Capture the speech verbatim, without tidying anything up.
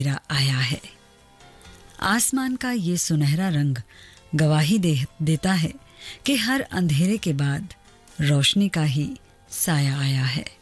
अंधेरा आया है। आसमान का ये सुनहरा रंग गवाही दे, देता है कि हर अंधेरे के बाद रोशनी का ही साया आया है।